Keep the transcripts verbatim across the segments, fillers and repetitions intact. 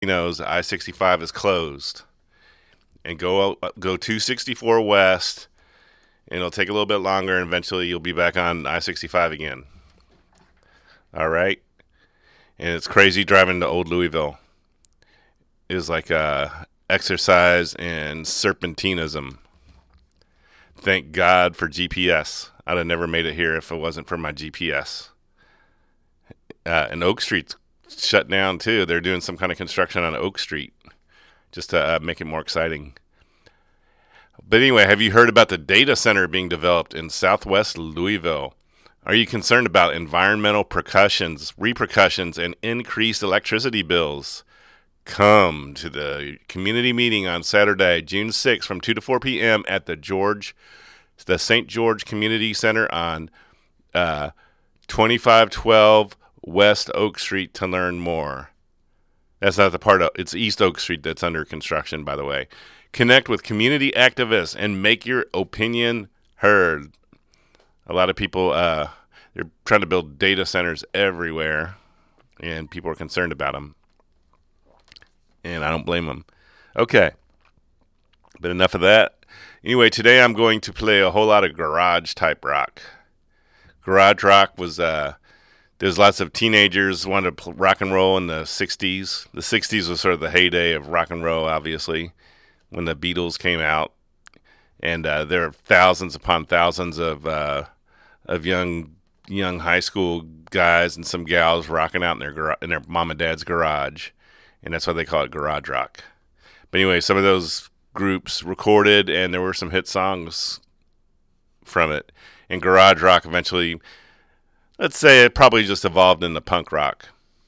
knows I sixty-five is closed, and go go two sixty-four west, and it'll take a little bit longer, and eventually you'll be back on I sixty-five again. All right, and it's crazy driving to Old Louisville. It's like a exercise in serpentinism. Thank God for G P S. I'd have never made it here if it wasn't for my G P S. Uh, and Oak Street's shut down too. They're doing some kind of construction on Oak Street just to uh, make it more exciting. But anyway, have you heard about the data center being developed in southwest Louisville? Are you concerned about environmental repercussions, repercussions, and increased electricity bills? Come to the community meeting on Saturday, June sixth, from two to four p.m. at the George, the Saint George Community Center on uh, twenty-five twelve West Oak Street to learn more. That's not the part of it's East Oak Street that's under construction, by the way. Connect with community activists and make your opinion heard. A lot of people, uh, they're trying to build data centers everywhere, and people are concerned about them. And I don't blame them. Okay, but enough of that. Anyway, today I'm going to play a whole lot of garage type rock. Garage rock was, uh, there's lots of teenagers wanted to rock and roll in the sixties. The sixties was sort of the heyday of rock and roll, obviously, when the Beatles came out. And uh, there are thousands upon thousands of uh, of young young high school guys and some gals rocking out in their gar- in their mom and dad's garage. And that's why they call it garage rock. But anyway, some of those groups recorded, and there were some hit songs from it. And garage rock eventually, let's say it probably just evolved into punk rock.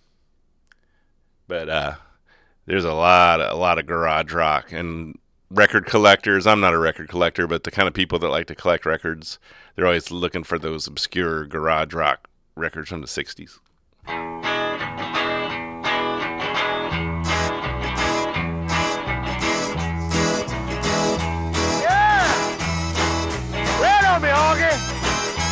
But uh, there's a lot, a lot of garage rock. And record collectors, I'm not a record collector, but the kind of people that like to collect records, they're always looking for those obscure garage rock records from the sixties.